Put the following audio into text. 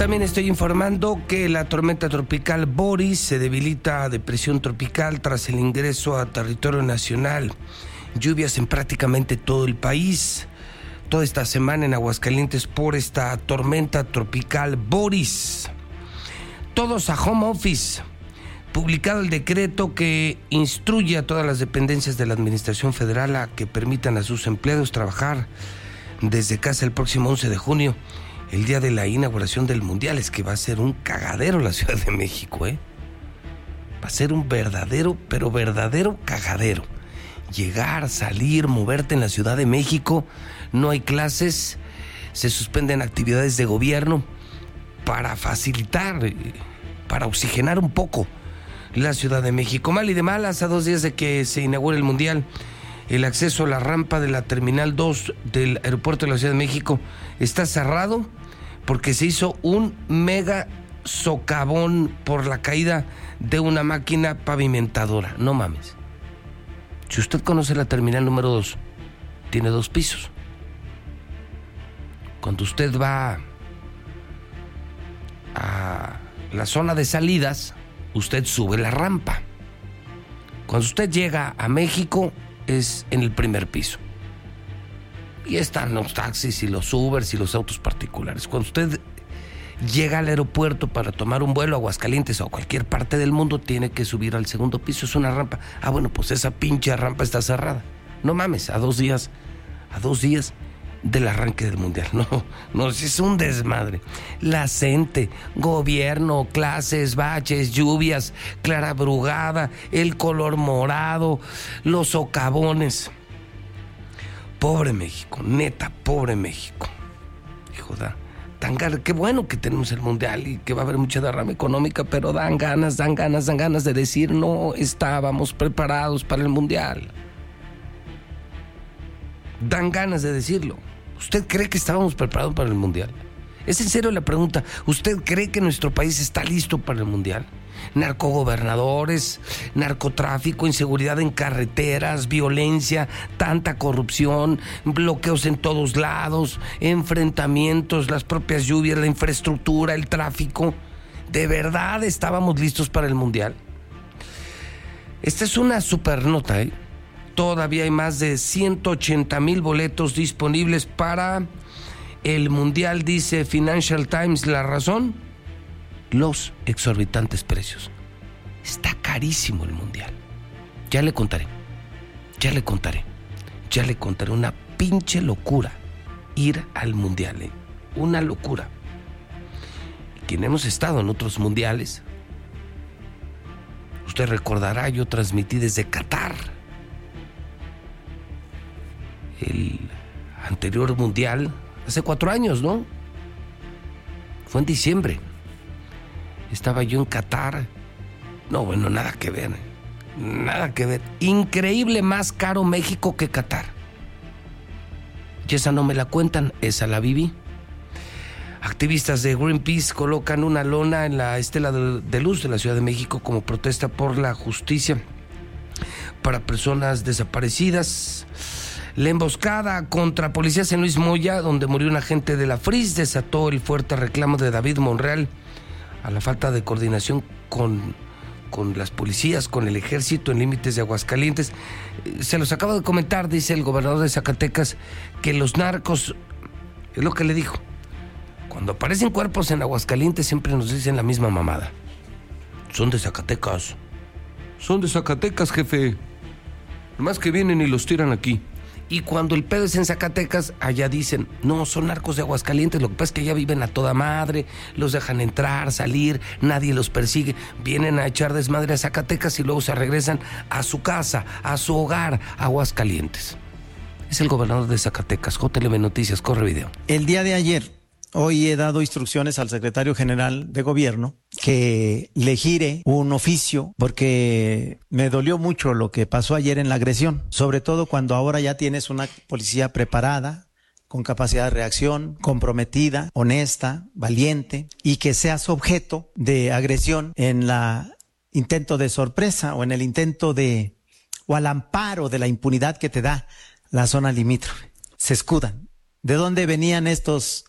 También estoy informando que la tormenta tropical Boris se debilita a depresión tropical tras el ingreso a territorio nacional. Lluvias en prácticamente todo el país. Toda esta semana en Aguascalientes por esta tormenta tropical Boris. Todos a home office. Publicado el decreto que instruye a todas las dependencias de la Administración Federal a que permitan a sus empleados trabajar desde casa el próximo 11 de junio, el día de la inauguración del Mundial. Es que va a ser un cagadero la Ciudad de México, ¿eh? Va a ser un verdadero, pero verdadero cagadero. Llegar, salir, moverte en la Ciudad de México, no hay clases, se suspenden actividades de gobierno para facilitar, para oxigenar un poco la Ciudad de México. Mal y de malas, a 2 días de que se inaugure el Mundial, el acceso a la rampa de la Terminal 2 del aeropuerto de la Ciudad de México está cerrado porque se hizo un mega socavón por la caída de una máquina pavimentadora. No mames. Si usted conoce la terminal número 2, tiene 2 pisos. Cuando usted va a la zona de salidas, usted sube la rampa. Cuando usted llega a México, es en el primer piso. Y están los taxis y los Ubers y los autos particulares. Cuando usted llega al aeropuerto para tomar un vuelo a Aguascalientes o a cualquier parte del mundo, tiene que subir al segundo piso. Es una rampa. Ah, bueno, pues esa pinche rampa está cerrada. No mames, a 2 días del arranque del Mundial. No, es un desmadre. La gente, gobierno, clases, baches, lluvias, clara brugada, el color morado, los socavones. Pobre México, neta, pobre México. Hijo da. Qué bueno que tenemos el Mundial y que va a haber mucha derrama económica, pero dan ganas de decir no estábamos preparados para el Mundial. Dan ganas de decirlo. ¿Usted cree que estábamos preparados para el Mundial? ¿Es en serio la pregunta? ¿Usted cree que nuestro país está listo para el Mundial? Narcogobernadores, narcotráfico, inseguridad en carreteras, violencia, tanta corrupción, bloqueos en todos lados, enfrentamientos, las propias lluvias, la infraestructura, el tráfico. ¿De verdad estábamos listos para el Mundial? Esta es una super nota, ¿eh? Todavía hay más de 180,000 boletos disponibles para el Mundial, dice Financial Times. ¿La razón? Los exorbitantes precios. Está carísimo el Mundial. Ya le contaré. Una pinche locura ir al Mundial, ¿eh? Una locura. Quien hemos estado en otros mundiales, usted recordará, yo transmití desde Qatar. El anterior Mundial, hace 4 años, ¿no? Fue en diciembre. Estaba yo en Qatar. No, bueno, nada que ver. Increíble, más caro México que Qatar. Y esa no me la cuentan, esa la viví. Activistas de Greenpeace colocan una lona en la estela de luz de la Ciudad de México como protesta por la justicia para personas desaparecidas. La emboscada contra policías en Luis Moya, donde murió un agente de la FRIS, desató el fuerte reclamo de David Monreal a la falta de coordinación con las policías, con el ejército en límites de Aguascalientes. Se los acabo de comentar, dice el gobernador de Zacatecas, que los narcos, es lo que le dijo, cuando aparecen cuerpos en Aguascalientes siempre nos dicen la misma mamada. Son de Zacatecas, jefe. Nomás que vienen y los tiran aquí. Y cuando el pedo es en Zacatecas, allá dicen, no, son narcos de Aguascalientes, lo que pasa es que allá viven a toda madre, los dejan entrar, salir, nadie los persigue, vienen a echar desmadre a Zacatecas y luego se regresan a su casa, a su hogar, a Aguascalientes. Es el gobernador de Zacatecas. JLM Noticias, corre video. El día de ayer, hoy he dado instrucciones al secretario general de gobierno que le gire un oficio porque me dolió mucho lo que pasó ayer en la agresión, sobre todo cuando ahora ya tienes una policía preparada, con capacidad de reacción, comprometida, honesta, valiente, y que seas objeto de agresión en la intento de sorpresa o en el intento de, o al amparo de la impunidad que te da la zona limítrofe. Se escudan. ¿De dónde venían estos